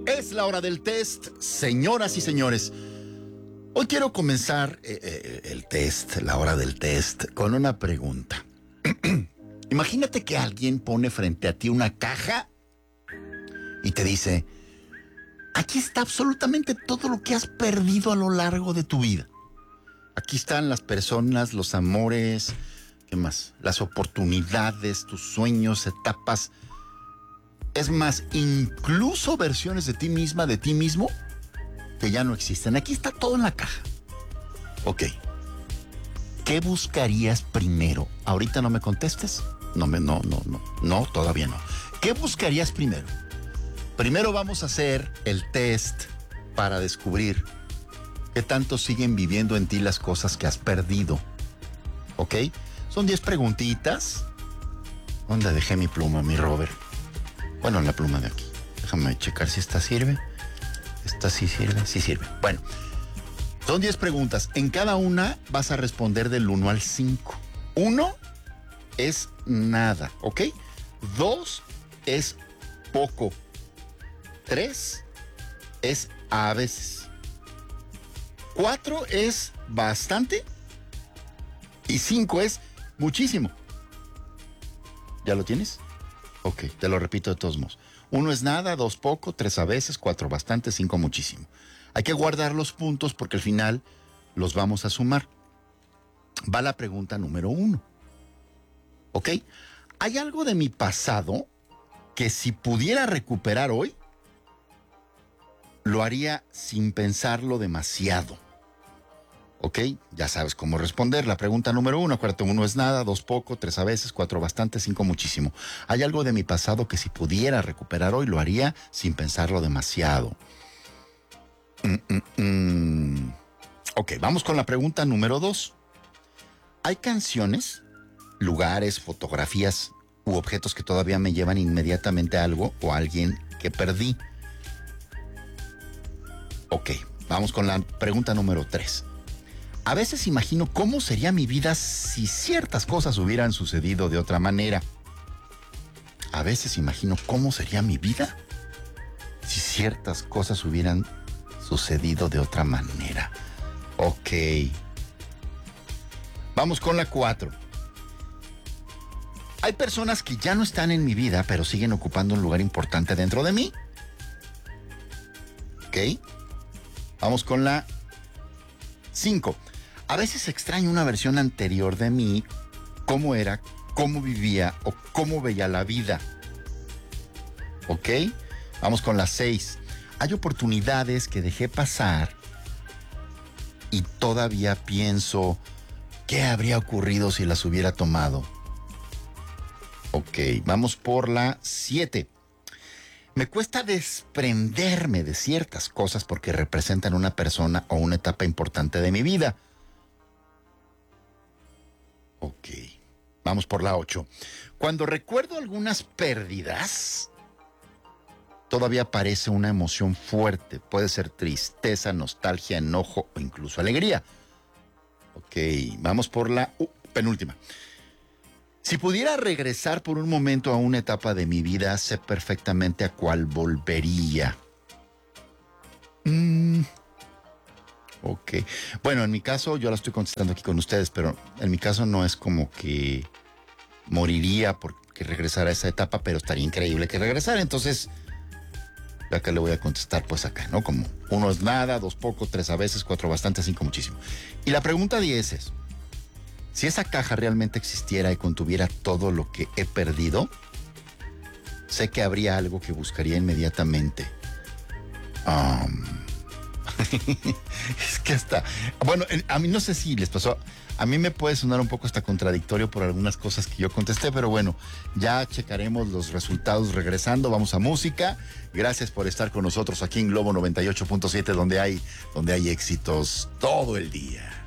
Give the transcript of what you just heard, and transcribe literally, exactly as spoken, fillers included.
Es la hora del test, señoras y señores. Hoy quiero comenzar eh, eh, el test, la hora del test, con una pregunta. Imagínate que alguien pone frente a ti una caja y te dice: aquí está absolutamente todo lo que has perdido a lo largo de tu vida. Aquí están las personas, los amores, ¿qué más? Las oportunidades, tus sueños, etapas. Es más, incluso versiones de ti misma, de ti mismo, que ya no existen. Aquí está todo en la caja. Ok. ¿Qué buscarías primero? Ahorita no me contestes. No, me, no, no, no. No, todavía no. ¿Qué buscarías primero? Primero vamos a hacer el test para descubrir qué tanto siguen viviendo en ti las cosas que has perdido. ¿Ok? Son diez preguntitas. ¿Dónde dejé mi pluma, mi Robert? Bueno, la pluma de aquí. Déjame checar si esta sirve. Esta sí sirve, sí sirve. Bueno, son diez preguntas. En cada una vas a responder del uno al cinco. uno es nada, ¿ok? dos es poco. tres es a veces. cuatro es bastante. Y cinco es muchísimo. ¿Ya lo tienes? Ok, te lo repito de todos modos. uno es nada, dos poco, tres a veces, cuatro bastante, cinco muchísimo. Hay que guardar los puntos porque al final los vamos a sumar. Va la pregunta número uno. ¿Ok? ¿Hay algo de mi pasado que si pudiera recuperar hoy, lo haría sin pensarlo demasiado? ¿Ok? Ya sabes cómo responder. La pregunta número uno, acuérdate, uno es nada, dos poco, tres a veces, cuatro bastante, cinco muchísimo. ¿Hay algo de mi pasado que si pudiera recuperar hoy, lo haría sin pensarlo demasiado? Mm, mm, mm. Ok, vamos con la pregunta número dos. ¿Hay canciones, lugares, fotografías u objetos que todavía me llevan inmediatamente a algo o a alguien que perdí? Ok, vamos con la pregunta número tres. A veces imagino cómo sería mi vida si ciertas cosas hubieran sucedido de otra manera. A veces imagino cómo sería mi vida si ciertas cosas hubieran sucedido de otra manera. Ok. Vamos con la cuatro. Hay personas que ya no están en mi vida, pero siguen ocupando un lugar importante dentro de mí. Ok. Vamos con la cinco. A veces extraño una versión anterior de mí, cómo era, cómo vivía o cómo veía la vida. ¿Ok? Vamos con las seis. Hay oportunidades que dejé pasar y todavía pienso qué habría ocurrido si las hubiera tomado. Ok, vamos por la siete. Me cuesta desprenderme de ciertas cosas porque representan una persona o una etapa importante de mi vida. Ok, vamos por la ocho. Cuando recuerdo algunas pérdidas, todavía aparece una emoción fuerte. Puede ser tristeza, nostalgia, enojo o incluso alegría. Ok, vamos por la uh, penúltima. Si pudiera regresar por un momento a una etapa de mi vida, sé perfectamente a cuál volvería. Mm. Ok. Bueno, en mi caso, yo la estoy contestando aquí con ustedes, pero en mi caso no es como que moriría porque regresara a esa etapa, pero estaría increíble que regresara. Entonces, acá le voy a contestar pues acá, ¿no? Como uno es nada, dos poco, tres a veces, cuatro bastante, cinco muchísimo. Y la pregunta diez es, si esa caja realmente existiera y contuviera todo lo que he perdido, sé que habría algo que buscaría inmediatamente. Um, es que hasta... Bueno, a mí no sé si les pasó... A mí me puede sonar un poco hasta contradictorio por algunas cosas que yo contesté, pero bueno, ya checaremos los resultados regresando. Vamos a música. Gracias por estar con nosotros aquí en Globo noventa y ocho punto siete, donde hay, donde hay éxitos todo el día.